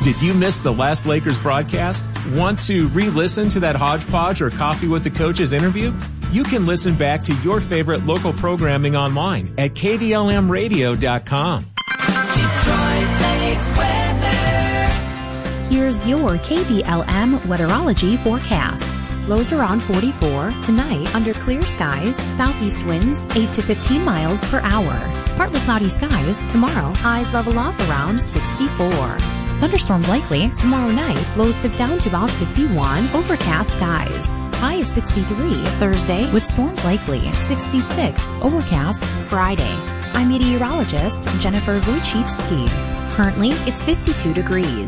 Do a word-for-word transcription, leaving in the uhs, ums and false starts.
Did you miss the last Lakers broadcast? Want to re-listen to that hodgepodge or Coffee with the Coaches interview? You can listen back to your favorite local programming online at K D L M radio dot com. Detroit Lakes weather. Here's your K D L M weatherology forecast. Lows around forty-four. Tonight, under clear skies, southeast winds eight to fifteen miles per hour. Partly cloudy skies. Tomorrow, highs level off around sixty-four. Thunderstorms likely. Tomorrow night, lows dip down to about fifty-one. Overcast skies. High of sixty-three. Thursday, with storms likely. sixty-six. Overcast. Friday. I'm meteorologist Jennifer Wojcicki. Currently, it's fifty-two degrees.